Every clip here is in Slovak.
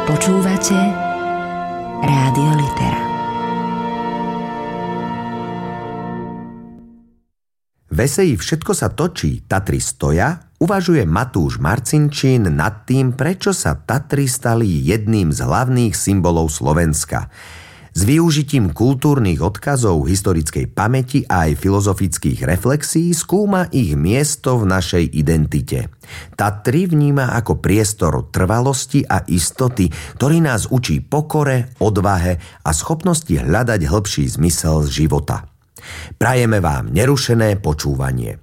Počúvate Rádio Litera. V eseji Všetko sa točí, Tatry stoja uvažuje Matúš Marcinčín nad tým, prečo sa Tatry stali jedným z hlavných symbolov Slovenska. S využitím kultúrnych odkazov, historickej pamäti a aj filozofických reflexí skúma ich miesto v našej identite. Tatry vníma ako priestor trvalosti a istoty, ktorý nás učí pokore, odvahe a schopnosti hľadať hĺbší zmysel z života. Prajeme vám nerušené počúvanie.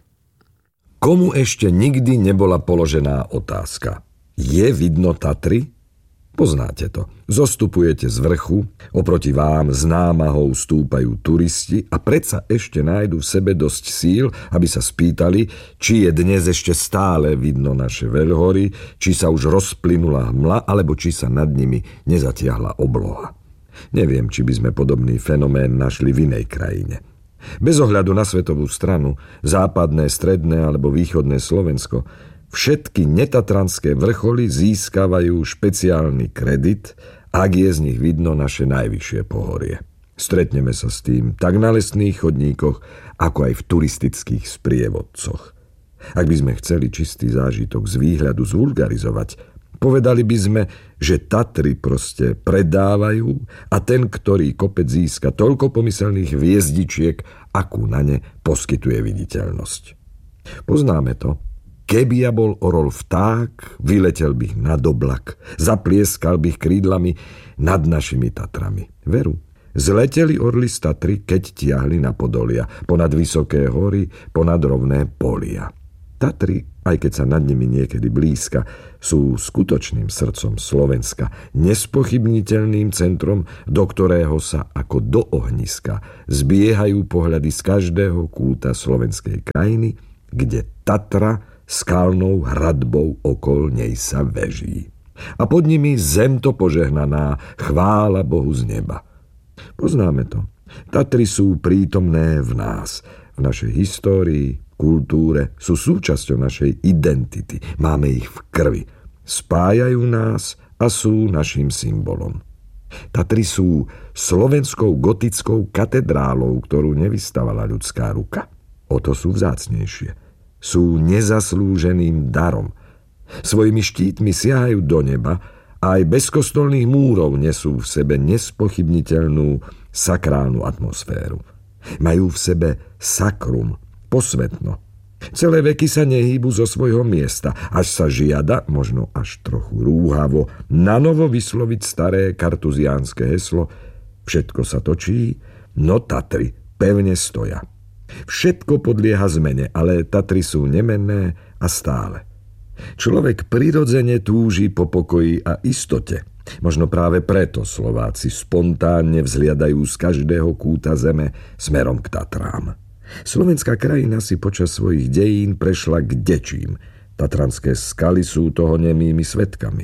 Komu ešte nikdy nebola položená otázka? Je vidno Tatry? Poznáte to. Zostupujete z vrchu, oproti vám s námahou stúpajú turisti a predsa ešte nájdu v sebe dosť síl, aby sa spýtali, či je dnes ešte stále vidno naše veľhory, či sa už rozplynula hmla, alebo či sa nad nimi nezatiahla obloha. Neviem, či by sme podobný fenomén našli v inej krajine. Bez ohľadu na svetovú stranu, západné, stredné alebo východné Slovensko, všetky netatranské vrcholy získavajú špeciálny kredit, ak je z nich vidno naše najvyššie pohorie. Stretneme sa s tým tak na lesných chodníkoch, ako aj v turistických sprievodcoch. Ak by sme chceli čistý zážitok z výhľadu zvulgarizovať, povedali by sme, že Tatry proste predávajú a ten, ktorý kopec získa toľko pomyselných hviezdičiek, akú na ne poskytuje viditeľnosť. Poznáme to. Keby ja bol orol vták, vyletel bych nad oblak, zaplieskal bych krídlami nad našimi Tatrami. Veru, zleteli orly z Tatry, keď tiahli na Podolia, ponad vysoké hory, ponad rovné polia. Tatry, aj keď sa nad nimi niekedy blízka, sú skutočným srdcom Slovenska, nespochybniteľným centrom, do ktorého sa ako do ohniska zbiehajú pohľady z každého kúta slovenskej krajiny, kde Tatra skalnou hradbou okolo nej sa veží. A pod nimi zem to požehnaná, chvála Bohu z neba. Poznáme to. Tatry sú prítomné v nás, v našej histórii, kultúre, sú súčasťou našej identity. Máme ich v krvi. Spájajú nás a sú našim symbolom. Tatry sú slovenskou gotickou katedrálou, ktorú nevystavala ľudská ruka. O to sú vzácnejšie. Sú nezaslúženým darom. Svojimi štítmi siahajú do neba a aj bez kostolných múrov nesú v sebe nespochybniteľnú sakrálnu atmosféru. Majú v sebe sakrum, posvetno. Celé veky sa nehýbu zo svojho miesta, až sa žiada, možno až trochu rúhavo, nanovo vysloviť staré kartuziánske heslo Všetko sa točí, no Tatry pevne stoja. Všetko podlieha zmene, ale Tatry sú nemenné a stále. Človek prirodzene túži po pokoji a istote. Možno práve preto Slováci spontánne vzhliadajú z každého kúta zeme smerom k Tatrám. Slovenská krajina si počas svojich dejín prešla kdečím. Tatranské skaly sú toho nemými svedkami.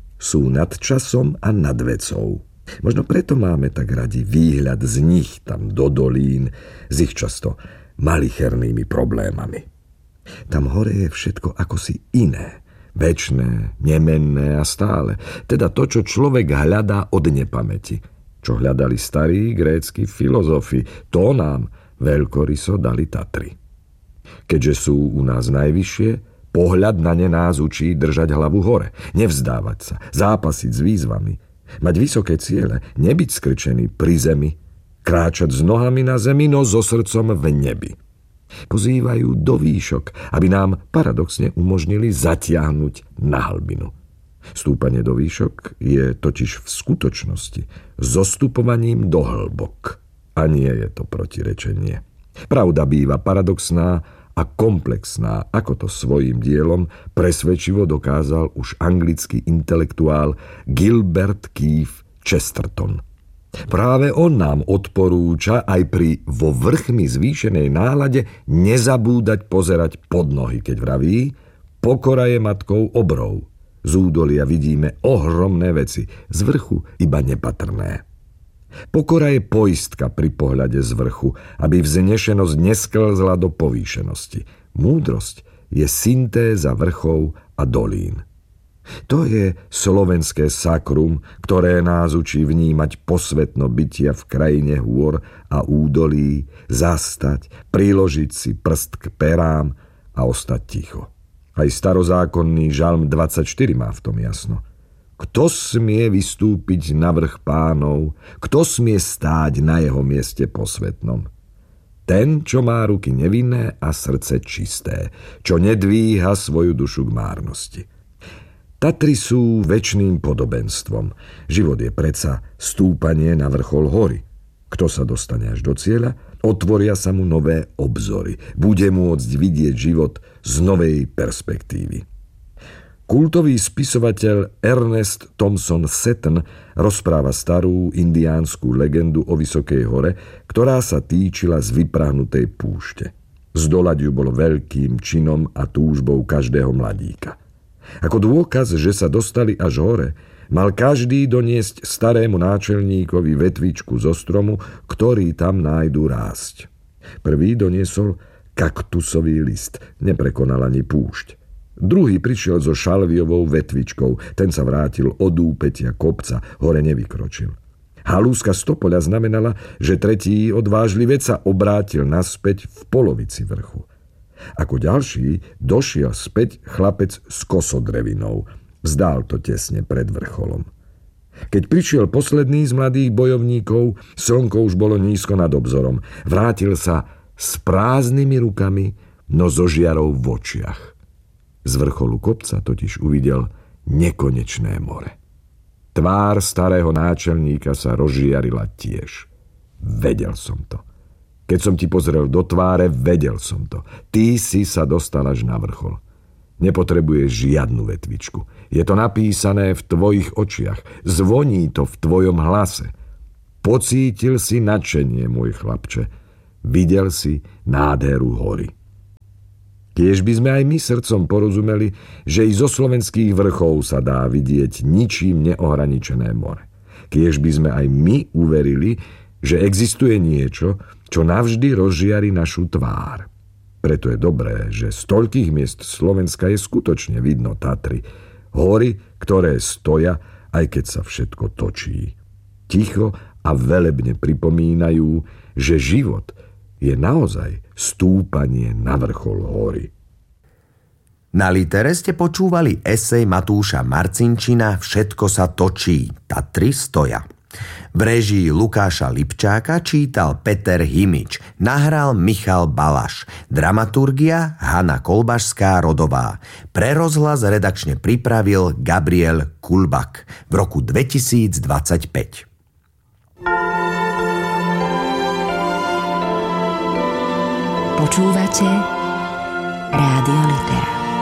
Sú nad časom a nad vecou. Možno preto máme tak radi výhľad z nich tam do dolín s ich často malichernými problémami. Tam hore je všetko akosi iné, večné, nemenné a stále. Teda to, čo človek hľadá od nepamäti. Čo hľadali starí grécki filozofi, to nám veľkoryso dali Tatry. Keďže sú u nás najvyššie, pohľad na ne nás učí držať hlavu hore, nevzdávať sa, zápasiť s výzvami, mať vysoké ciele, nebyť skrčený pri zemi, kráčať s nohami na zemi, no so srdcom v nebi. Pozývajú do výšok, aby nám paradoxne umožnili zatiahnuť na hlbinu. Stúpanie do výšok je totiž v skutočnosti zostupovaním do hĺbok. A nie je to protirečenie. Pravda býva paradoxná a komplexná, ako to svojím dielom presvedčivo dokázal už anglický intelektuál Gilbert Keith Chesterton. Práve on nám odporúča aj pri vo vrchmi zvýšenej nálade nezabúdať pozerať pod nohy, keď vraví: pokora je matkou obrov. Z údolia vidíme ohromné veci, z vrchu iba nepatrné. Pokora je poistka pri pohľade z vrchu, aby vznešenosť nesklzla do povýšenosti. Múdrosť je syntéza vrchov a dolín. To je slovenské sakrum, ktoré nás učí vnímať posvetno bytia v krajine hôr a údolí, zastať, priložiť si prst k perám a ostať ticho. Aj starozákonný žalm 24 má v tom jasno. Kto smie vystúpiť na vrch Pánov? Kto smie stáť na jeho mieste posvetnom? Ten, čo má ruky nevinné a srdce čisté, čo nedvíha svoju dušu k márnosti. Tatry sú večným podobenstvom. Život je predsa stúpanie na vrchol hory. Kto sa dostane až do cieľa, otvoria sa mu nové obzory. Bude môcť vidieť život z novej perspektívy. Kultový spisovateľ Ernest Thompson Seton rozpráva starú indiánsku legendu o Vysokej hore, ktorá sa týčila z vyprahnutej púšte. Zdolať ju bolo veľkým činom a túžbou každého mladíka. Ako dôkaz, že sa dostali až hore, mal každý doniesť starému náčelníkovi vetvičku zo stromu, ktorý tam nájdu rásť. Prvý doniesol kaktusový list, neprekonal ani púšť. Druhý prišiel so šalviovou vetvičkou, ten sa vrátil od úpätia kopca, hore nevykročil. Halúska stopoľa znamenala, že tretí odvážlivec sa obrátil naspäť v polovici vrchu. Ako ďalší došiel späť chlapec s kosodrevinou. Vzdal to tesne pred vrcholom. Keď prišiel posledný z mladých bojovníkov, slnko už bolo nízko nad obzorom. Vrátil sa s prázdnymi rukami, no so žiarou v očiach. Z vrcholu kopca totiž uvidel nekonečné more. Tvár starého náčelníka sa rozžiarila tiež. Vedel som to. Keď som ti pozrel do tváre, vedel som to. Ty si sa dostal až na vrchol. Nepotrebuješ žiadnu vetvičku. Je to napísané v tvojich očiach. Zvoní to v tvojom hlase. Pocítil si nadšenie, môj chlapče. Videl si nádheru hory. Kiež by sme aj my srdcom porozumeli, že i zo slovenských vrchov sa dá vidieť ničím neohraničené more. Kiež by sme aj my uverili, že existuje niečo, čo navždy rozžiari našu tvár. Preto je dobré, že z toľkých miest Slovenska je skutočne vidno Tatry. Hory, ktoré stoja, aj keď sa všetko točí. Ticho a velebne pripomínajú, že život je naozaj stúpanie na vrchol hory. Na Litere ste počúvali esej Matúša Marcinčina Všetko sa točí, Tatry stoja. V réžii Lukáša Lipčáka čítal Peter Himič, nahral Michal Balaš, dramaturgia Hana Kolbašská-Rodová. Pre rozhlas redakčne pripravil Gabriel Kulbak v roku 2025. Počúvate Rádio Litera.